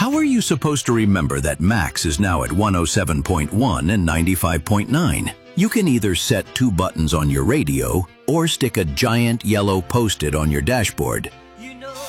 How are you supposed to remember that max is now at 107.1 and 95.9? You can either set two buttons on your radio or stick a giant yellow Post-it on your dashboard.